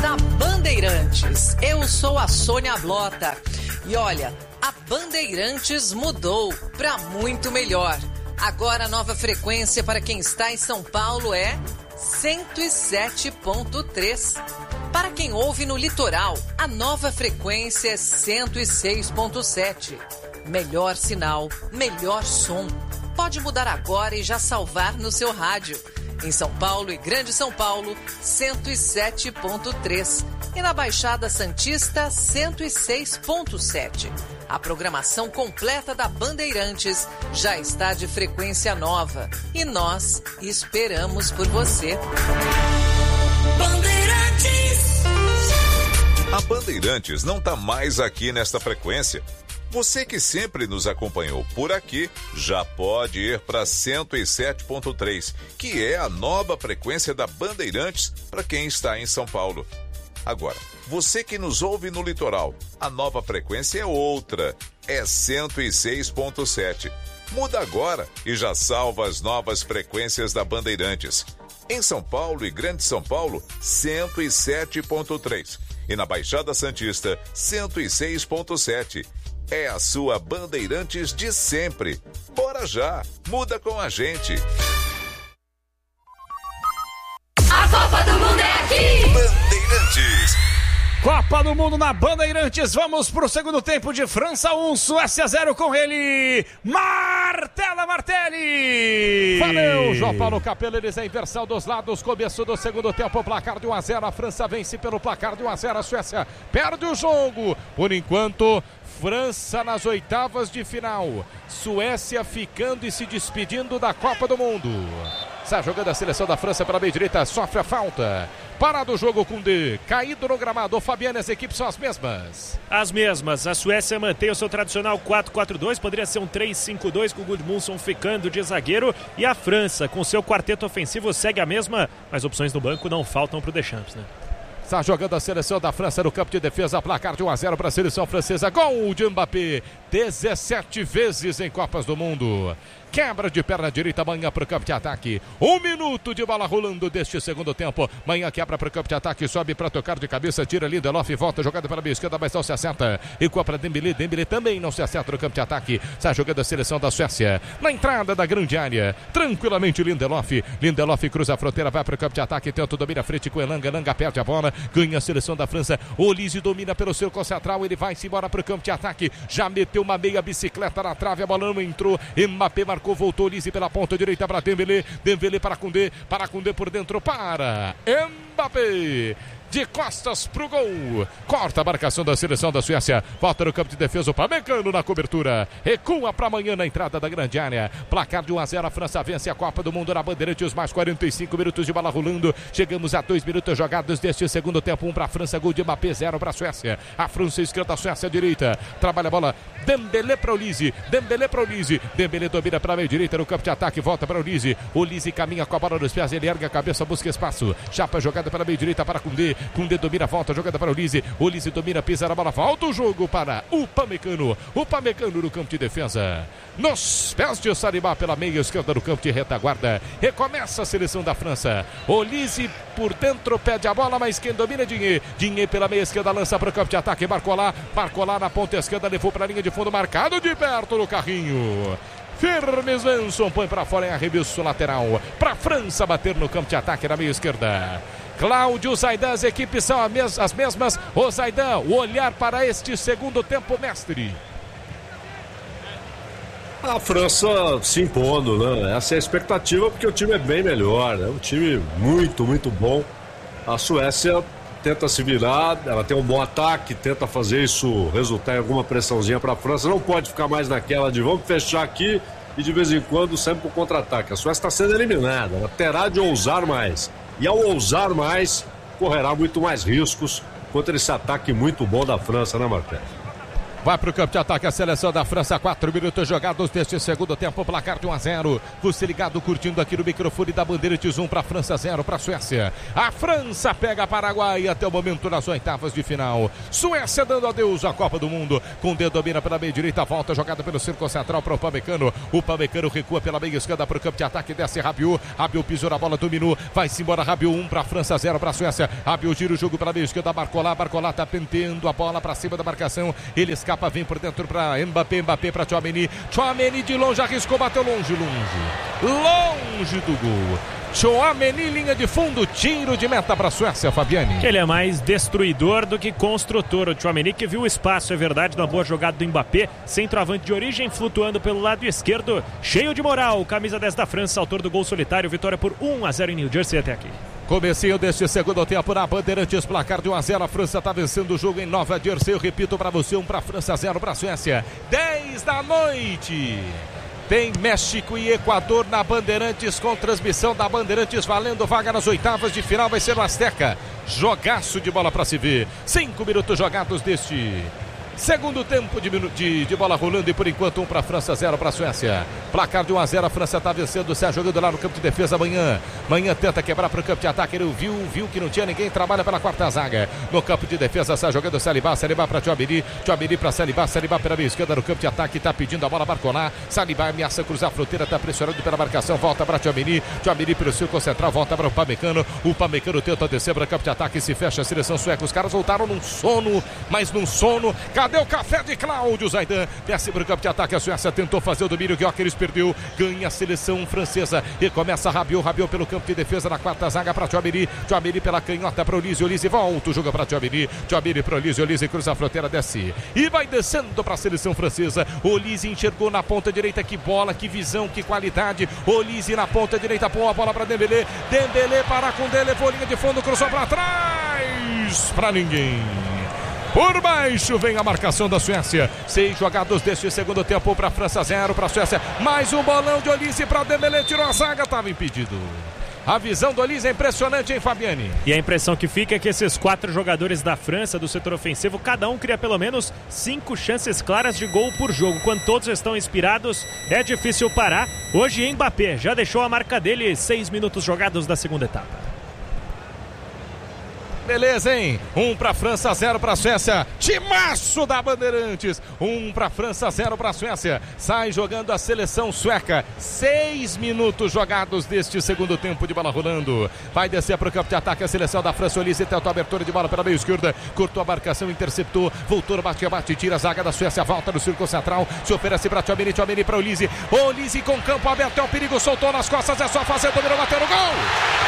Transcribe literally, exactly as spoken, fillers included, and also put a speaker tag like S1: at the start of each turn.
S1: da Bandeirantes. Eu sou a Sônia Blota. E olha, a Bandeirantes mudou para muito melhor. Agora a nova frequência para quem está em São Paulo é cento e sete ponto três. Para quem ouve no litoral, a nova frequência é cento e seis ponto sete. Melhor sinal, melhor som. Pode mudar agora e já salvar no seu rádio. Em São Paulo e Grande São Paulo, cento e sete ponto três. E na Baixada Santista, cento e seis ponto sete. A programação completa da Bandeirantes já está de frequência nova. E nós esperamos por você.
S2: Bandeirantes.
S3: A Bandeirantes não está mais aqui nesta frequência. Você que sempre nos acompanhou por aqui já pode ir para cento e sete ponto três, que é a nova frequência da Bandeirantes para quem está em São Paulo. Agora, você que nos ouve no litoral, a nova frequência é outra, é cento e seis ponto sete. Muda agora e já salva as novas frequências da Bandeirantes. Em São Paulo e Grande São Paulo, cento e sete ponto três. E na Baixada Santista, cento e seis ponto sete. É a sua Bandeirantes de sempre. Bora já, muda com a gente.
S2: A Copa do Mundo é aqui.
S3: Bandeirantes.
S4: Copa do Mundo na Bandeirantes, vamos pro segundo tempo de França um, Suécia zero com ele, Martela Martelli!
S5: Valeu, João Paulo Capello, eles a inversão dos lados, começo do segundo tempo, placar de um a zero, a França vence pelo placar de um a zero, a Suécia perde o jogo, por enquanto, França nas oitavas de final, Suécia ficando e se despedindo da Copa do Mundo. Está jogando a seleção da França pela meia direita, sofre a falta. Parado o jogo com D, caído no gramado. Fabiano, as equipes são as mesmas.
S6: As mesmas. A Suécia mantém o seu tradicional quatro quatro dois, poderia ser um três cinco dois com o Gudmundsson ficando de zagueiro. E a França, com seu quarteto ofensivo, segue a mesma, mas opções no banco não faltam para o Deschamps, né?
S5: Está jogando a seleção da França no campo de defesa, placar de um a zero para a seleção francesa. Gol de Mbappé, dezessete vezes em Copas do Mundo. Quebra de perna direita, Manhã para o campo de ataque. Um minuto de bola rolando deste segundo tempo. Manhã quebra para o campo de ataque, sobe para tocar de cabeça, tira Lindelof e volta, jogada pela meia esquerda, mas não se acerta. E para Dembélé, Dembélé também não se acerta no campo de ataque. Está jogando a seleção da Suécia. Na entrada da grande área, tranquilamente Lindelof. Lindelof cruza a fronteira, vai para o campo de ataque, tenta domina a frente com Elanga. Elanga perde a bola, ganha a seleção da França. Olise domina pelo círculo central, ele vai-se embora para o campo de ataque. Já meteu uma meia bicicleta na trave, a bola não entrou. Mbappé marcou. Voltou Olise pela ponta direita para Dembélé, Dembélé para Koundé, para Koundé por dentro, para Mbappé, de costas pro gol, corta a marcação da seleção da Suécia, volta no campo de defesa, o Pamecano na cobertura, recua para amanhã na entrada da grande área, placar de um a zero, a França vence a Copa do Mundo na Bandeirantes, mais quarenta e cinco minutos de bola rolando, chegamos a dois minutos jogados deste segundo tempo, um para a França, gol de Mbappé, zero para a Suécia, a França esquerda, a Suécia direita, trabalha a bola, Dembélé para Olise, Dembélé para Olise, Dembélé domina para a meia direita no campo de ataque, volta para Olise, Olise caminha com a bola nos pés, ele ergue a cabeça, busca espaço, chapa jogada pela meia direita para Koundé, Koundé domina, volta, jogada para Olise, Olise domina, pisa na bola, volta o jogo para o Pamecano, o Pamecano no campo de defesa, nos pés de Saribá pela meia esquerda no campo de retaguarda, recomeça a seleção da França, Olise por dentro, pede a bola, mas quem domina é Digne, Digne pela meia esquerda, lança para o campo de ataque, marcou lá, marcou lá na ponta esquerda, levou para a linha de fundo, marcado de perto no carrinho. Firmes Svensson põe para fora em arremesso lateral para a França bater no campo de ataque na meia esquerda. Cláudio Zaidan, as equipes são as mesmas. O Zaidan, o olhar para este segundo tempo, mestre.
S7: A França se impondo, né? Essa é a expectativa, porque o time é bem melhor, né? Um time muito, muito bom. A Suécia tenta se virar, ela tem um bom ataque, tenta fazer isso resultar em alguma pressãozinha para a França. Não pode ficar mais naquela de vamos fechar aqui e de vez em quando sempre para o contra-ataque. A Suécia está sendo eliminada, ela terá de ousar mais. E ao ousar mais, correrá muito mais riscos contra esse ataque muito bom da França, né, Marcelo?
S5: Vai para o campo de ataque a seleção da França. Quatro minutos jogados deste segundo tempo. Placar de um a zero. Você ligado, curtindo aqui no microfone da Bandeirantes. um para a França, zero para a Suécia. A França pega Paraguai até o momento nas oitavas de final. Suécia dando adeus à Copa do Mundo. Com o dedo domina pela meia direita. Volta jogada pelo círculo central para o Pamecano. O Pamecano recua pela meia esquerda para o campo de ataque. Desce Rabiot. Rabiot pisou na bola, dominou. Vai-se embora Rabiot. um para a França, zero para a Suécia. Rabiot gira o jogo pela meia esquerda. Barcola. Barcola tá penteando a bola para cima da marcação. Ele escapa. Vem por dentro para Mbappé, Mbappé para Tchouaméni. Tchouaméni de longe, arriscou, bateu longe, longe. Longe do gol. Tchouaméni, linha de fundo, tiro de meta para a Suécia, Fabiane.
S6: Ele é mais destruidor do que construtor. O Tchouaméni que viu o espaço, é verdade, na boa jogada do Mbappé. Centroavante de origem, flutuando pelo lado esquerdo. Cheio de moral, camisa dez da França, autor do gol solitário. Vitória por um a zero em New Jersey até aqui.
S5: Comecinho deste segundo tempo na Bandeirantes, placar de um a zero. A França está vencendo o jogo em Nova Jersey. Eu repito para você, um para a França, zero para a Suécia. dez da noite. Tem México e Equador na Bandeirantes, com transmissão da Bandeirantes, valendo vaga nas oitavas de final. Vai ser no Azteca. Jogaço de bola para se ver. Cinco minutos jogados deste segundo tempo de, de, de bola rolando, e por enquanto um para a França, zero para a Suécia. Placar de um a zero, a França está vencendo, sai jogando lá no campo de defesa. Amanhã, amanhã tenta quebrar para o campo de ataque. Ele viu, viu que não tinha ninguém, trabalha pela quarta zaga. No campo de defesa, sai jogando Saliba, Saliba para Tchouaméni, Tchouaméni para Saliba, Saliba pela meia esquerda no campo de ataque, está pedindo a bola Barcola. Saliba ameaça cruzar a fronteira, está pressionando pela marcação, volta para Tchouaméni, Tchouaméni pelo círculo central, volta para o Pamecano. O Pamecano tenta descer para o campo de ataque, se fecha a seleção sueca. Os caras voltaram num sono, mas num sono. Cadê o café de Cláudio Zaidan? Desce para o campo de ataque, a Suécia tentou fazer o domínio, Gyökeres perdeu, ganha a seleção francesa. E começa Rabiot, Rabiot pelo campo de defesa na quarta zaga para Tchouaméni, Tchouaméni pela canhota para Olise, Olise volta o jogo para Tchouaméni, Tchouaméni para Olise, Olise cruza a fronteira, desce e vai descendo para a seleção francesa. Olise enxergou na ponta direita, que bola, que visão, que qualidade. Olise na ponta direita, põe a bola para Dembélé, Dembélé para Koundé, levou linha de fundo, cruzou para trás, para ninguém. Por baixo vem a marcação da Suécia. Seis jogados deste segundo tempo para a França, zero para a Suécia. Mais um bolão de Olise para Dembélé, tirou a zaga, estava impedido. A visão do Olise é impressionante, hein, Fabiane?
S6: E a impressão que fica é que esses quatro jogadores da França, do setor ofensivo, cada um cria pelo menos cinco chances claras de gol por jogo. Quando todos estão inspirados, é difícil parar. Hoje, Mbappé já deixou a marca dele, seis minutos jogados da segunda etapa.
S5: Beleza, hein? Um para a França, zero para a Suécia. Timaço da Bandeirantes. Um para a França, zero para a Suécia. Sai jogando a seleção sueca. Seis minutos jogados deste segundo tempo de bola rolando. Vai descer para o campo de ataque a seleção da França. Olise tenta a abertura de bola pela meia esquerda. Cortou a marcação, interceptou. Voltou, bate, bate, tira a zaga da Suécia. Volta no círculo central. Se oferece para Tchouaméni, Tchouaméni para Olise. Olise com campo aberto, é o perigo. Soltou nas costas, é só fazer, dominou, bateu no gol.